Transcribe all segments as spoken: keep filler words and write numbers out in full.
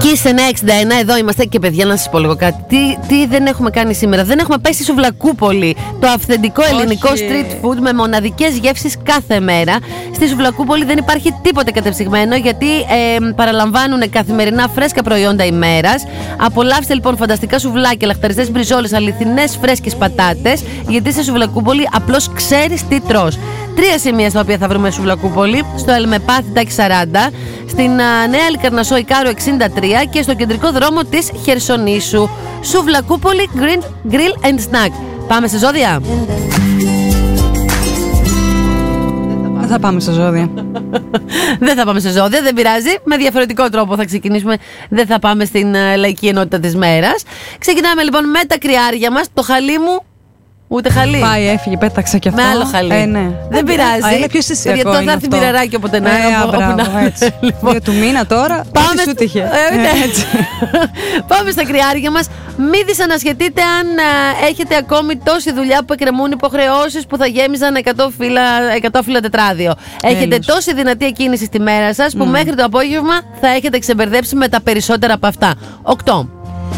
Kiss εννιακόσια εξήντα ένα, εδώ είμαστε και παιδιά, να σας πω λίγο κάτι. Τι, τι δεν έχουμε κάνει σήμερα? Δεν έχουμε πάει στη Σουβλακούπολη, το αυθεντικό ελληνικό Όχι. street food με μοναδικές γεύσεις κάθε μέρα. Στη Σουβλακούπολη δεν υπάρχει τίποτε κατεψυγμένο, γιατί ε, παραλαμβάνουν καθημερινά φρέσκα προϊόντα ημέρας. Απολαύστε λοιπόν φανταστικά σουβλάκια, λαχταριστές μπριζόλες, αληθινές φρέσκες πατάτες, γιατί στη Σουβλακούπολη απλώς ξέρεις τι τρως. Τρία σημεία στα οποία θα βρούμε Σουβλακούπολη: στο Ελμεπάθη Τάκη σαράντα, στην α, Νέα Λικαρνασσό Ικάρου εξήντα τρία και στο κεντρικό δρόμο της Χερσονήσου. Σουβλακούπολη Grill, Grill and Snack. Πάμε σε ζώδια. Δεν θα πάμε σε ζώδια. Δεν θα πάμε σε ζώδια, δεν πειράζει. Με διαφορετικό τρόπο θα ξεκινήσουμε. Δεν θα πάμε στην uh, λαϊκή ενότητα της μέρας. Ξεκινάμε λοιπόν με τα κρυάρια μας. Το χαλί μου. Ούτε χαλί. Πάει, έφυγε, πέταξε κι αυτό. Με άλλο χαλί. Ε, ναι. Δεν πειράζει. Α, είναι πιο αισθησιακό. Γιατί τώρα θα έρθει πειραράκι όποτε να είναι. Λοιπόν. Για του μήνα τώρα. Πάμε σου τύχε. Ε, ναι. Πάμε στα κρυάρια μας. Μην δυσανασχετείτε αν α, έχετε ακόμη τόση δουλειά που εκκρεμούν υποχρεώσεις που θα γέμιζαν εκατό φύλλα, εκατό φύλλα τετράδιο. Έχετε Έλους. τόση δυνατή εκκίνηση στη μέρα σας που mm. μέχρι το απόγευμα θα έχετε ξεμπερδέψει με τα περισσότερα από αυτά. οκτώ.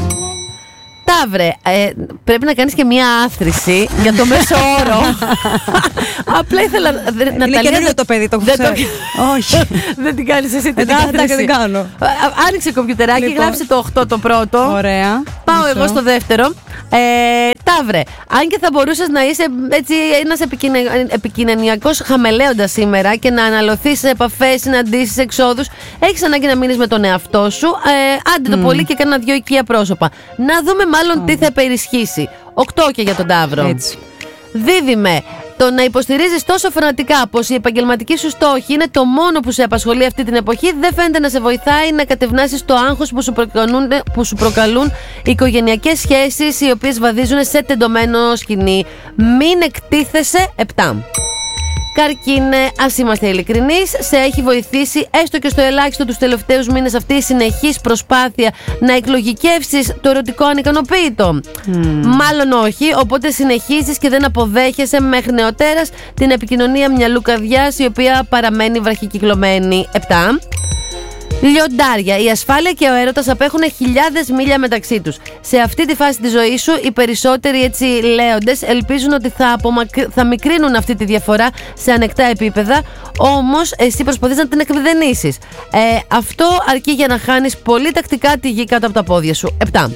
Ταύρε, ε, πρέπει να κάνεις και μία άθρηση για το μέσο όρο. Απλά ήθελα δε, να είναι τα καινούριο το παιδί, το έχω ξέρει. Όχι. Δεν την κάνεις εσύ την Εντάξει, άθρηση. δεν κάνω. Α, άνοιξε κομπιουτεράκι, Λοιπόν. γράψε το οκτώ το πρώτο. Ωραία. Πάω Μισό. εγώ στο δεύτερο. Ε, Ταύρε, αν και θα μπορούσες να είσαι έτσι ένας επικοινε- επικοινωνιακός χαμελέοντας σήμερα και να αναλωθείς σε επαφές, συναντήσεις, εξόδους, έχεις ανάγκη να μείνεις με τον εαυτό σου. Ε, άντε το Mm. πολύ και κάνα δυο οικεία πρόσωπα. Να δούμε μάλλον τι θα υπερισχύσει. οκτώ και για τον Ταύρο. Έτσι. Δίδυμε, το να υποστηρίζεις τόσο φανατικά πως η επαγγελματική σου στόχη είναι το μόνο που σε απασχολεί αυτή την εποχή, δεν φαίνεται να σε βοηθάει να κατευνάσεις το άγχος που σου προκαλούν, που σου προκαλούν οικογενειακές σχέσεις οι οποίες βαδίζουν σε τεντωμένο σκηνή. Μην εκτίθεσαι. επτά. Καρκίνε, ας είμαστε ειλικρινείς, σε έχει βοηθήσει έστω και στο ελάχιστο τους τελευταίους μήνες αυτή η συνεχής προσπάθεια να εκλογικεύσεις το ερωτικό ανικανοποίητο? Mm. Μάλλον όχι, οπότε συνεχίζεις και δεν αποδέχεσαι μέχρι νεοτέρας την επικοινωνία μυαλού καρδιάς η οποία παραμένει βραχικυκλωμένη. επτά. Λιοντάρια, η ασφάλεια και ο έρωτας απέχουν χιλιάδες μίλια μεταξύ τους. Σε αυτή τη φάση της ζωής σου, οι περισσότεροι έτσι λέοντες ελπίζουν ότι θα, απομακρ... θα μικρύνουν αυτή τη διαφορά σε ανεκτά επίπεδα, όμως εσύ προσπαθείς να την εκμηδενήσεις. Ε, αυτό αρκεί για να χάνεις πολύ τακτικά τη γη κάτω από τα πόδια σου. επτά.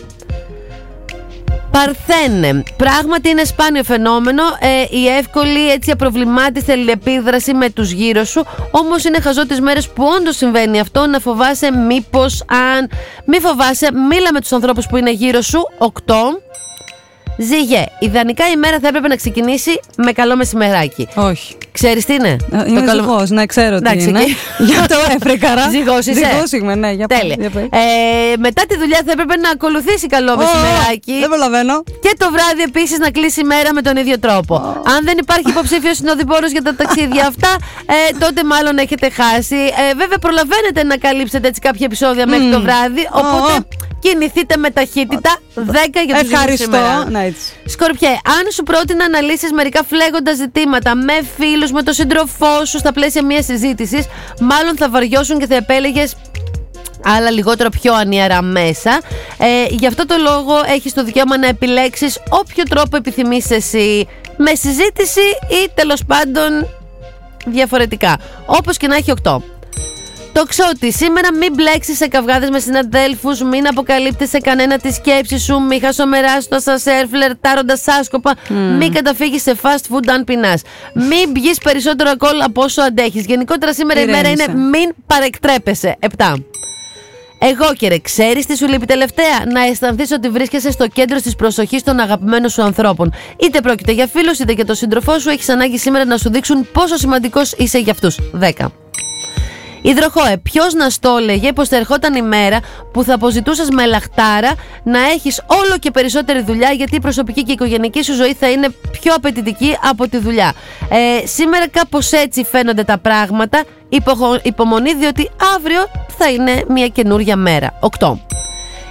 Παρθένε, πράγματι είναι σπάνιο φαινόμενο ε, η εύκολη έτσι απροβλημάτιστη αλληλεπίδραση με τους γύρω σου, όμως είναι χαζό τις μέρες που όντως συμβαίνει αυτό να φοβάσαι μήπως αν... Μη φοβάσαι, μίλα με τους ανθρώπους που είναι γύρω σου. οκτώ. Ζυγέ, ιδανικά η μέρα θα έπρεπε να ξεκινήσει με καλό μεσημεράκι. Όχι. Ξέρεις τι είναι? Ε, Είμαι καλό... ζυγός, ναι, ξέρω τι Εντάξει, είναι. εκεί. Για το έφρεκαρα. Ζυγός είσαι? Ζυγός είμαι, ναι. Για Τέλεια. για πες. Ε, μετά τη δουλειά θα έπρεπε να ακολουθήσει καλό Ω, μεσημεράκι. Δεν προλαβαίνω. Και το βράδυ επίσης να κλείσει η μέρα με τον ίδιο τρόπο. Oh. Αν δεν υπάρχει υποψήφιος συνοδοιπόρος για τα ταξίδια αυτά, ε, τότε μάλλον έχετε χάσει. Ε, βέβαια, προλαβαίνετε να καλύψετε έτσι κάποια επεισόδια μέχρι Mm. το βράδυ. Οπότε Oh. κινηθείτε με ταχύτητα. δέκα για τους ζυγούς σήμερα. Ευχαριστώ. Ναι, έτσι. Σκορπιέ, αν σου πρότεινα να λύσεις μερικά φλέγοντα ζητήματα με φίλους, με τον σύντροφό σου στα πλαίσια μιας συζήτησης, μάλλον θα βαριώσουν και θα επέλεγες άλλα λιγότερο πιο ανιερά μέσα. Ε, γι' αυτό το λόγο έχεις το δικαίωμα να επιλέξεις όποιο τρόπο επιθυμείς εσύ, με συζήτηση ή τέλος πάντων διαφορετικά. Όπως και να έχει. οκτώ. Τοξότη, σήμερα μην μπλέξεις σε καυγάδες με συναδέλφους, μην αποκαλύπτεις σε κανένα τη σκέψη σου, μην χασομεράς στο ασανσέρ φλερτάροντας άσκοπα, mm. μην καταφύγεις σε fast food αν πεινάς, μην πιεις περισσότερο αλκοόλ από όσο αντέχεις. Γενικότερα σήμερα η μέρα είναι μην παρεκτρέπεσαι. επτά. Εγώ και ρε, ξέρεις τι σου λείπει τελευταία? Να αισθανθείς ότι βρίσκεσαι στο κέντρο της προσοχής των αγαπημένων σου ανθρώπων. Είτε πρόκειται για φίλους είτε για τον σύντροφό σου, έχεις ανάγκη σήμερα να σου δείξουν πόσο σημαντικός είσαι για αυτούς. δέκα. Υδροχόε, ποιος να στο έλεγε πως θα ερχόταν η μέρα που θα αποζητούσες με λαχτάρα να έχεις όλο και περισσότερη δουλειά, γιατί η προσωπική και η οικογενειακή σου ζωή θα είναι πιο απαιτητική από τη δουλειά. Ε, σήμερα κάπως έτσι φαίνονται τα πράγματα. Υποχω, υπομονή, διότι αύριο θα είναι μια καινούρια μέρα. οκτώ.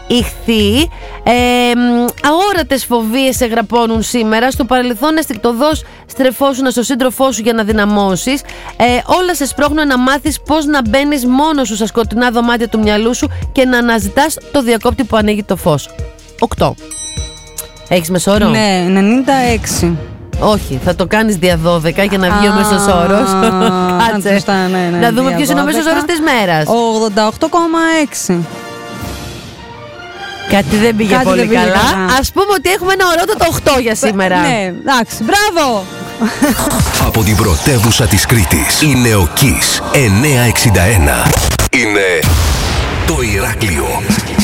ηχθεί. Ε, αόρατες φοβίες σε γραπώνουν σήμερα. Στο παρελθόν αισθηκτωδώς στρεφόσουν στο σύντροφό σου για να δυναμώσεις. Ε, όλα σε σπρώχνουν να μάθεις πώς να μπαίνεις μόνος σου στα σκοτεινά δωμάτια του μυαλού σου και να αναζητάς το διακόπτη που ανοίγει το φως. οκτώ. Έχεις μεσόρο? Ναι, ενενήντα έξι. Όχι, θα το κάνεις δια δώδεκα για να βγει ο μέσος όρος. Κάτσε. Σωστά, ναι, ναι, να δούμε ποιος είναι ο μέσος όρος της μέρας. ογδόντα οκτώ κόμμα έξι. Κάτι δεν πήγε Κάτι πολύ δεν πήγε καλά. καλά. Ας πούμε ότι έχουμε ένα ωραιότατο οκτώ για σήμερα. Ναι, εντάξει, μπράβο. Από την πρωτεύουσα της Κρήτης, είναι ο Kiss εννιακόσια εξήντα ένα. Είναι το Ηράκλειο.